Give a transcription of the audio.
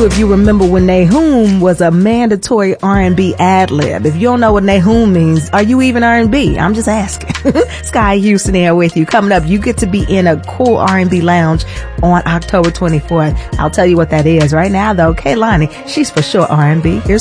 if you remember when Nahum was a mandatory R&B ad-lib. If you don't know what Nahum means, are you even R&B? I'm just asking. Sky Houston here with you. Coming up, you get to be in a cool R&B lounge on October 24th. I'll tell you what that is right now, though. Kaylani, she's for sure R&B. Here's